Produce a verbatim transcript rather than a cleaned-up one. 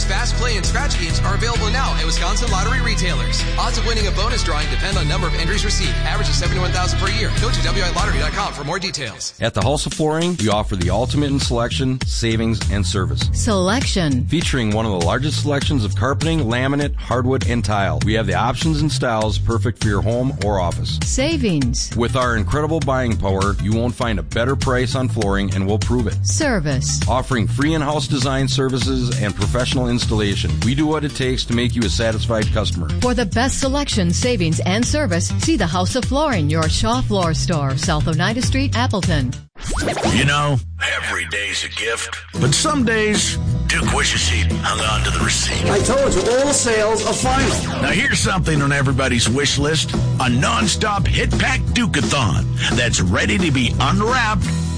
Duke's Fast Play and Scratch games are available now at Wisconsin Lottery retailers. Odds of winning a bonus drawing depend on number of entries received. Average is seventy-one thousand per year. Go to W I lottery dot com for more details. At the House of Flooring, we offer the ultimate in selection, savings, and service. Selection. Featuring one of the largest selections of carpeting, laminate, hardwood, and tile. We have the options and styles perfect for your home or office. Savings. With our incredible buying power, you won't find a better price on flooring, and we'll prove it. Service. Offering free in-house design services and professional installation. We do what it takes to make you a satisfied customer. For the best selection, savings, and service, see the House of Flooring, your Shaw Floor store, south of ninth Street, Appleton. You know, every day's a gift, but some days, Duke wishes he'd hung on to the receipt. I told you, all sales are final. Now here's something on everybody's wish list. A non-stop hit-pack Duke-a-thon that's ready to be unwrapped